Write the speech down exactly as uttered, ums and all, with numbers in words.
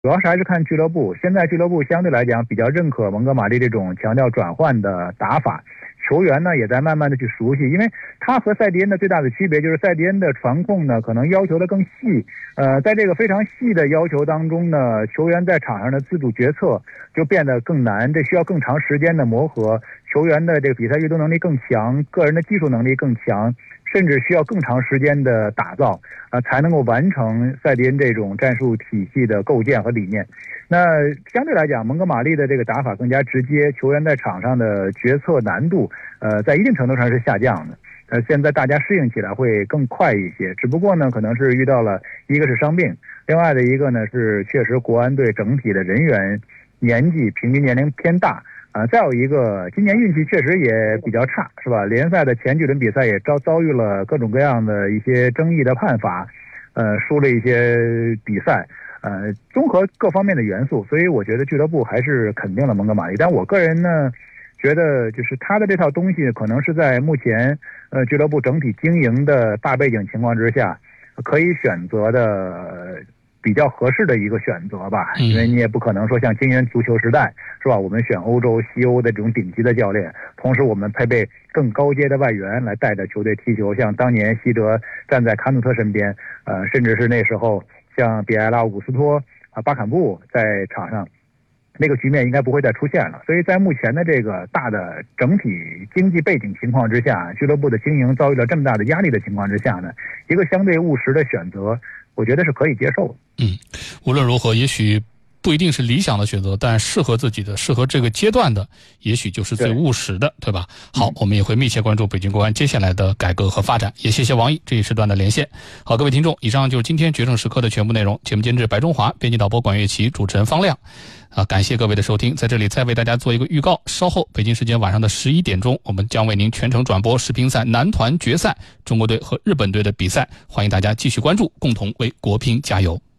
主要是还是看俱乐部。现在俱乐部相对来讲比较认可蒙哥马利这种强调转换的打法，球员呢也在慢慢的去熟悉，因为他和塞迪恩的最大的区别就是塞迪恩的传控呢可能要求的更细，呃，在这个非常细的要求当中呢，球员在场上的自主决策就变得更难，这需要更长时间的磨合，球员的这个比赛阅读能力更强，个人的技术能力更强，甚至需要更长时间的打造啊、呃，才能够完成塞迪恩这种战术体系的构建和理念。那相对来讲，蒙哥马利的这个打法更加直接，球员在场上的决策难度，呃，在一定程度上是下降的。呃，现在大家适应起来会更快一些，只不过呢，可能是遇到了一个是伤病，另外的一个呢是确实国安队整体的人员年纪平均年龄偏大。啊、呃，再有一个，今年运气确实也比较差，是吧？联赛的前几轮比赛也遭遭遇了各种各样的一些争议的判罚，呃，输了一些比赛，呃，综合各方面的元素，所以我觉得俱乐部还是肯定了蒙哥马利。但我个人呢，觉得就是他的这套东西，可能是在目前呃俱乐部整体经营的大背景情况之下，可以选择的比较合适的一个选择吧，因为你也不可能说像精英足球时代是吧，我们选欧洲西欧的这种顶级的教练，同时我们配备更高阶的外援来带着球队踢球，像当年西德站在卡努特身边，呃，甚至是那时候像比埃拉、伍斯托啊、巴坎布在场上，那个局面应该不会再出现了。所以在目前的这个大的整体经济背景情况之下，俱乐部的经营遭遇了这么大的压力的情况之下呢，一个相对务实的选择，我觉得是可以接受的。 嗯，无论如何，也许不一定是理想的选择，但适合自己的、适合这个阶段的，也许就是最务实的， 对, 对吧？好、嗯，我们也会密切关注北京国安接下来的改革和发展。也谢谢王毅这一时段的连线。好，各位听众，以上就是今天决胜时刻的全部内容。节目监制白中华，编辑导播管乐琪，主持人方亮。啊，感谢各位的收听，在这里再为大家做一个预告，稍后北京时间晚上的十一点钟，我们将为您全程转播世乒赛男团决赛中国队和日本队的比赛，欢迎大家继续关注，共同为国乒加油。